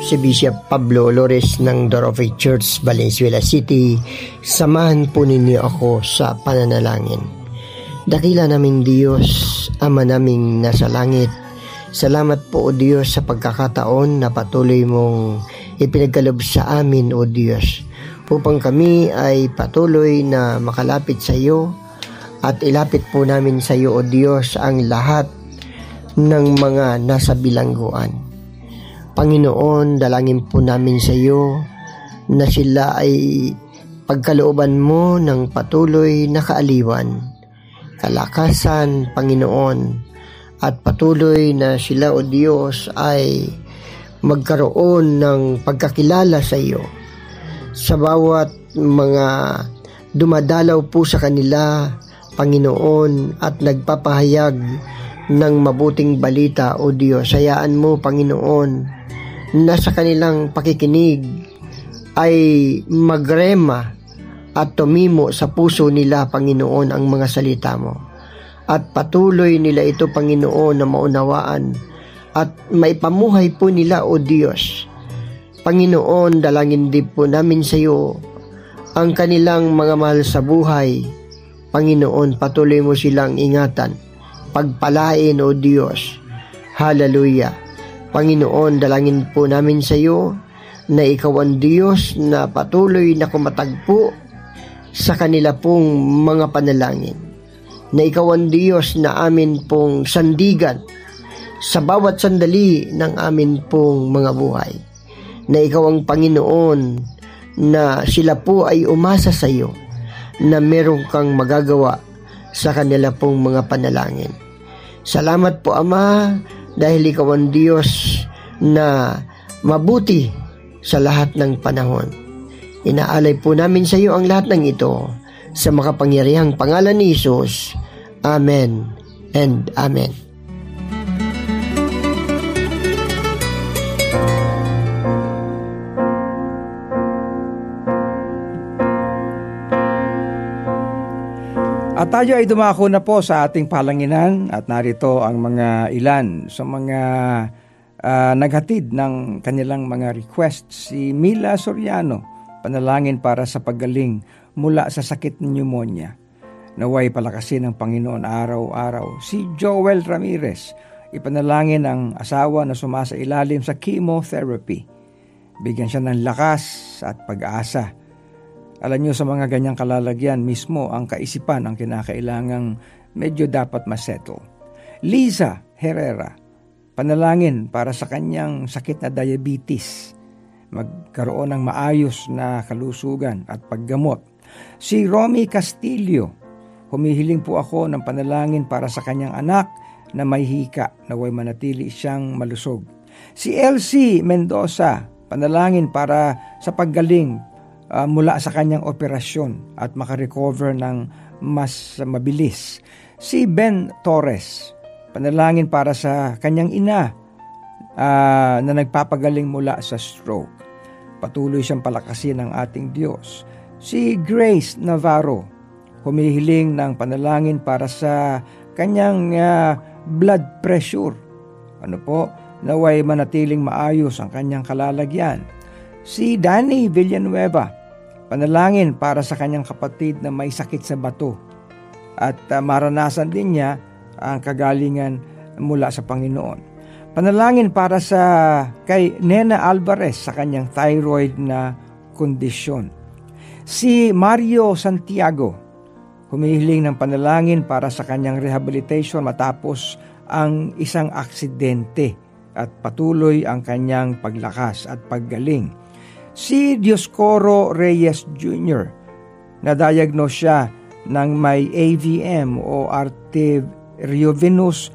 si Bishop Pablo Lores ng Door of Faith Church, Valenzuela City. Samahan po ninyo ako sa pananalangin. Dakila naming Diyos, Ama naming nasa langit, salamat po o Diyos sa pagkakataon na patuloy mong ipinagkaloob sa amin o Diyos, upang kami ay patuloy na makalapit sa iyo at ilapit po namin sa iyo o Diyos ang lahat ng mga nasa bilangguan. Panginoon, dalangin po namin sa iyo na sila ay pagkalooban mo ng patuloy na kaaliwan, kalakasan, Panginoon, at patuloy na sila o Diyos ay magkaroon ng pagkakilala sa iyo sa bawat mga dumadalaw po sa kanila, Panginoon, at nagpapahayag ng mabuting balita o Diyos. Hayaan mo, Panginoon, na sa kanilang pakikinig ay magrema at tumimo sa puso nila, Panginoon, ang mga salita mo. At patuloy nila ito, Panginoon, na maunawaan at maipamuhay po nila, o Diyos. Panginoon, dalangin din po namin sa iyo ang kanilang mga mahal sa buhay. Panginoon, patuloy mo silang ingatan, pagpalain, o Diyos. Hallelujah. Panginoon, dalangin po namin sa iyo na ikaw ang Diyos na patuloy na kumatagpo sa kanila pong mga panalangin. Na ikaw ang Diyos na amin pong sandigan sa bawat sandali ng amin pong mga buhay. Na ikaw ang Panginoon na sila po ay umasa sa iyo na meron kang magagawa sa kanila pong mga panalangin. Salamat po, Ama, dahil ikaw ang Diyos na mabuti sa lahat ng panahon. Inaalay po namin sa iyo ang lahat ng ito sa makapangyarihang pangalan ni Jesus. Amen and Amen. At tayo ay dumako na po sa ating palanginan at narito ang mga ilan sa mga naghatid ng kanilang mga requests. Si Mila Soriano, panalangin para sa paggaling mula sa sakit ng pneumonia. Naway palakasin ng Panginoon araw-araw. Si Joel Ramirez, ipanalangin ang asawa na sumasailalim sa chemotherapy. Bigyan siya ng lakas at pag-asa. Alam nyo, sa mga ganyang kalalagyan, mismo ang kaisipan ang kinakailangang medyo dapat masettle. Liza Herrera, panalangin para sa kanyang sakit na diabetes, magkaroon ng maayos na kalusugan at paggamot. Si Romy Castillo, humihiling po ako ng panalangin para sa kanyang anak na may hika, naway manatili siyang malusog. Si Elsie Mendoza, panalangin para sa paggaling mula sa kanyang operasyon at makarecover ng mas mabilis. Si Ben Torres, panalangin para sa kanyang ina na nagpapagaling mula sa stroke. Patuloy siyang palakasin ng ating Diyos. Si Grace Navarro, humihiling ng panalangin para sa kanyang blood pressure. Naway manatiling maayos ang kanyang kalalagyan. Si Danny Villanueva, panalangin para sa kanyang kapatid na may sakit sa bato at maranasan din niya ang kagalingan mula sa Panginoon. Panalangin para sa kay Nena Alvarez sa kanyang thyroid na kondisyon. Si Mario Santiago, humihiling ng panalangin para sa kanyang rehabilitation matapos ang isang aksidente at patuloy ang kanyang paglakas at paggaling. Si Dioscoro Reyes Jr., na-diagnose siya ng may AVM o arteriovenous